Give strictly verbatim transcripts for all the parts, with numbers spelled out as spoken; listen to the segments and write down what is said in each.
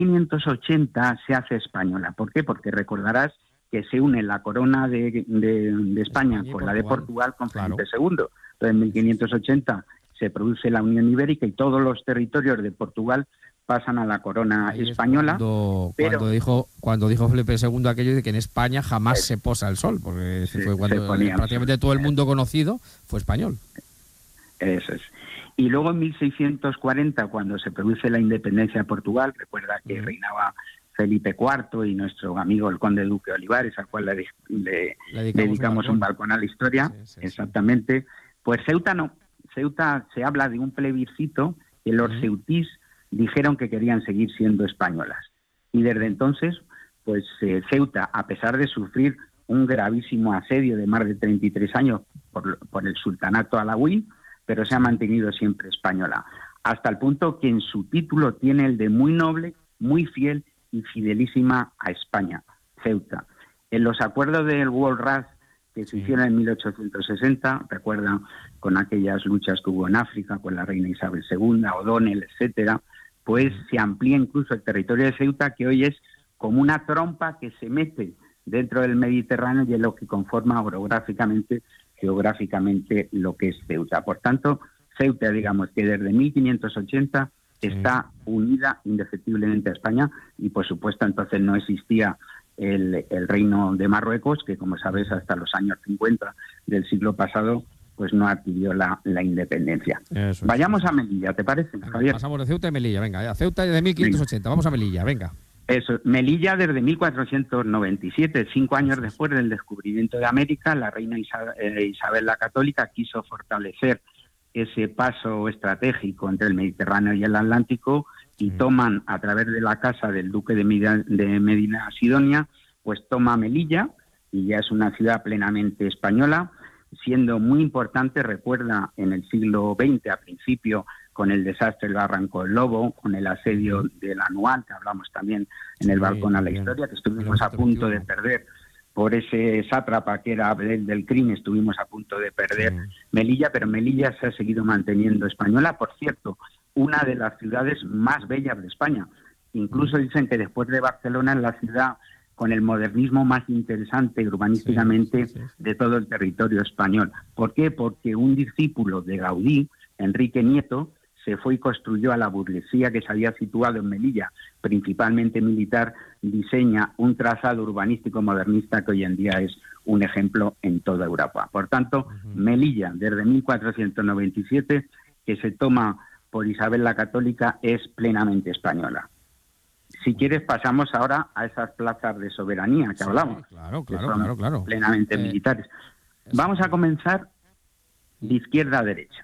quinientos ochenta se hace española. ¿Por qué? Porque recordarás que se une la corona de, de, de España, España con la de Portugal con Felipe claro. segundo. Entonces, en mil quinientos ochenta se produce la Unión Ibérica y todos los territorios de Portugal pasan a la corona Ahí española. Cuando, pero, cuando dijo cuando dijo Felipe segundo aquello de que en España jamás es, se posa el sol, porque sí, fue cuando prácticamente todo el mundo conocido fue español. Eso es. Y luego en mil seiscientos cuarenta, cuando se produce la independencia de Portugal, recuerda que mm. reinaba Felipe cuarto y nuestro amigo el conde duque Olivares, al cual le, le, le dedicamos, dedicamos un, balcón. un balcón a la historia, sí, sí, exactamente. Sí. Pues Ceuta no. Ceuta se habla de un plebiscito que los mm. ceutís dijeron que querían seguir siendo españolas. Y desde entonces, pues eh, Ceuta, a pesar de sufrir un gravísimo asedio de más de treinta y tres años por, por el sultanato alauí, pero se ha mantenido siempre española, hasta el punto que en su título tiene el de muy noble, muy fiel y fidelísima a España, Ceuta. En los acuerdos del World Rush que se sí. hicieron en mil ochocientos sesenta, recuerdan con aquellas luchas que hubo en África con la reina Isabel segunda, O'Donnell, etcétera, pues se amplía incluso el territorio de Ceuta, que hoy es como una trompa que se mete dentro del Mediterráneo y es lo que conforma orográficamente, geográficamente lo que es Ceuta. Por tanto, Ceuta, digamos que desde mil quinientos ochenta sí. está unida indefectiblemente a España y, por supuesto, entonces no existía el, el reino de Marruecos, que, como sabes, hasta los años cincuenta del siglo pasado pues no adquirió la, la independencia. Eso, Vayamos eso. a Melilla, ¿te parece, venga, Javier? Pasamos de Ceuta y Melilla, venga, ya. Ceuta de mil quinientos ochenta, venga. Vamos a Melilla, venga. Eso, Melilla desde mil cuatrocientos noventa y siete, cinco años eso después del descubrimiento de América, la reina Isabel, eh, Isabel la Católica quiso fortalecer ese paso estratégico entre el Mediterráneo y el Atlántico y mm. toman, a través de la casa del duque de Medina, de Medina Sidonia, pues toma Melilla, y ya es una ciudad plenamente española, siendo muy importante, recuerda, en el siglo veinte, a principio, con el desastre del Barranco del Lobo, con el asedio del Anual, que hablamos también en el sí, balcón a la bien. historia, que estuvimos a punto de perder por ese sátrapa que era Abdel del Crin, estuvimos a punto de perder sí. Melilla, pero Melilla se ha seguido manteniendo española. Por cierto, una de las ciudades más bellas de España. Incluso dicen que después de Barcelona es la ciudad con el modernismo más interesante urbanísticamente sí, sí, sí, sí. de todo el territorio español. ¿Por qué? Porque un discípulo de Gaudí, Enrique Nieto, se fue y construyó a la burguesía que se había situado en Melilla, principalmente militar, diseña un trazado urbanístico modernista que hoy en día es un ejemplo en toda Europa. Por tanto, uh-huh. Melilla, desde mil cuatrocientos noventa y siete, que se toma por Isabel la Católica, es plenamente española. Si quieres, pasamos ahora a esas plazas de soberanía que sí, hablamos, claro, claro, que son claro, claro. plenamente eh, militares. Vamos a comenzar de izquierda a derecha.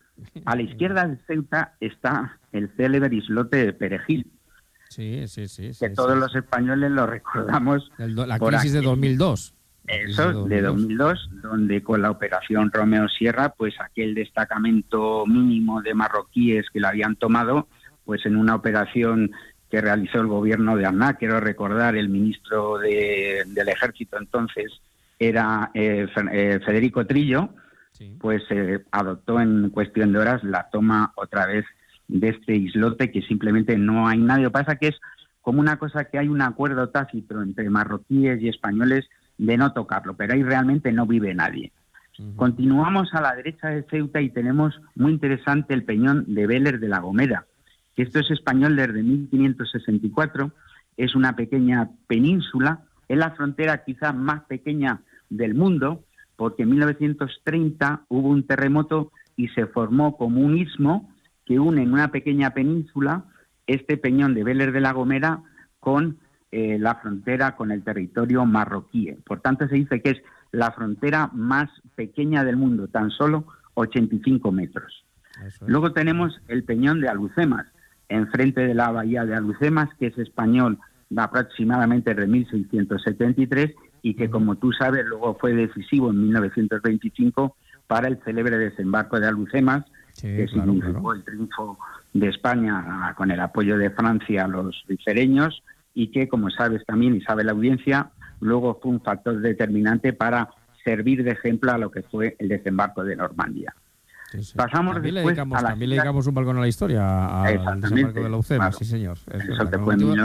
A la izquierda de Ceuta está el célebre islote de Perejil, sí, sí, sí, que sí, todos sí, los españoles lo recordamos. El do, la por crisis aquí. de dos mil dos. Eso, de dos mil dos, donde con la operación Romeo Sierra, pues aquel destacamento mínimo de marroquíes que lo habían tomado, pues en una operación que realizó el gobierno de Aznar, quiero recordar, el ministro de, del ejército entonces era eh, Federico Trillo, sí. pues eh, adoptó en cuestión de horas la toma otra vez de este islote, que simplemente no hay nadie. Lo que pasa que es como una cosa que hay un acuerdo tácito entre marroquíes y españoles de no tocarlo, pero ahí realmente no vive nadie. Uh-huh. Continuamos a la derecha de Ceuta y tenemos muy interesante el peñón de Vélez de la Gomera, que esto es español desde mil quinientos sesenta y cuatro, es una pequeña península, es la frontera quizás más pequeña del mundo, porque en mil novecientos treinta hubo un terremoto y se formó como un istmo que une en una pequeña península este peñón de Vélez de la Gomera con eh, la frontera con el territorio marroquí. Por tanto, se dice que es la frontera más pequeña del mundo, tan solo ochenta y cinco metros. Eso es. Luego tenemos el peñón de Alhucemas, enfrente de la bahía de Alhucemas, que es español aproximadamente de mil seiscientos setenta y tres y que, como tú sabes, luego fue decisivo en mil novecientos veinticinco para el célebre desembarco de Alhucemas, sí, que claro, significó claro. el triunfo de España con el apoyo de Francia a los ribereños y que, como sabes también y sabe la audiencia, luego fue un factor determinante para servir de ejemplo a lo que fue el desembarco de Normandía. Sí, sí. Pasamos también después le dedicamos, a la también le dedicamos un balcón a la historia, al desembarco de la Alhucemas, claro. sí señor. Es Eso te fue en